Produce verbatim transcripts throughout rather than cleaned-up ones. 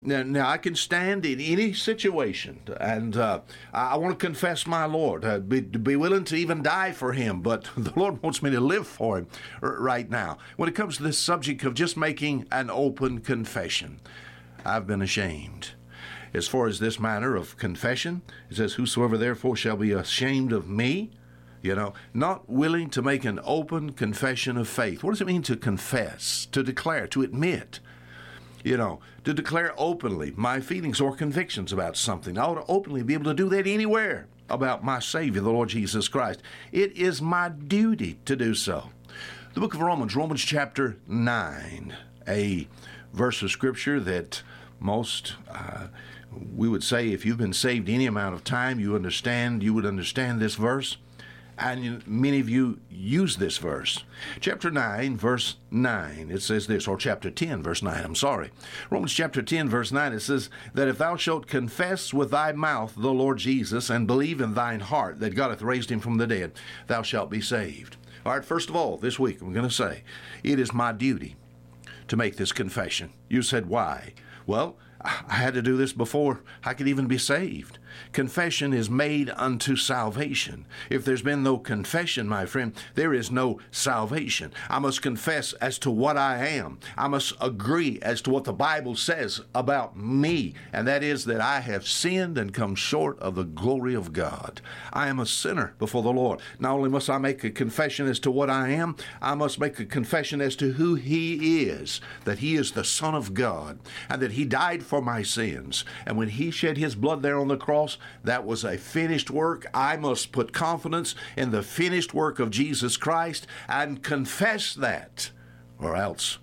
Now, now I can stand in any situation, and uh, I, I want to confess my Lord, uh, be, be willing to even die for Him, but the Lord wants me to live for Him r- right now. When it comes to this subject of just making an open confession, I've been ashamed. As far as this matter of confession, it says, whosoever therefore shall be ashamed of me, you know, not willing to make an open confession of faith. What does it mean to confess, to declare, to admit? You know, to declare openly my feelings or convictions about something. I ought to openly be able to do that anywhere about my Savior, the Lord Jesus Christ. It is my duty to do so. The book of Romans, Romans chapter nine, a verse of Scripture that most, uh, we would say, if you've been saved any amount of time, you understand, you would understand this verse. And many of you use this verse. Chapter nine, verse nine, it says this, or chapter ten, verse nine, I'm sorry. Romans chapter ten, verse nine, it says that if thou shalt confess with thy mouth the Lord Jesus and believe in thine heart that God hath raised him from the dead, thou shalt be saved. All right, first of all, this week I'm going to say, it is my duty to make this confession. You said, why? Well, I had to do this before I could even be saved. Confession is made unto salvation. If there's been no confession, my friend, there is no salvation. I must confess as to what I am. I must agree as to what the Bible says about me, and that is that I have sinned and come short of the glory of God. I am a sinner before the Lord. Not only must I make a confession as to what I am, I must make a confession as to who He is, that He is the Son of God, and that He died for my sins. And when He shed His blood there on the cross, that was a finished work. I must put confidence in the finished work of Jesus Christ and confess that, or else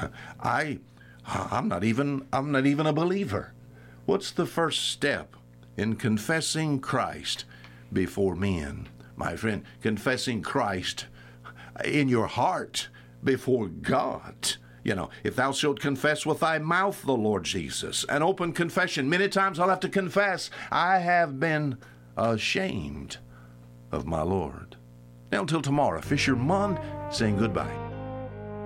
I, I'm not even, I'm not even a believer. What's the first step in confessing Christ before men? My friend, confessing Christ in your heart before God. You know, if thou shalt confess with thy mouth the Lord Jesus, an open confession. Many times I'll have to confess, I have been ashamed of my Lord. Now until tomorrow, Fisher Munn saying goodbye.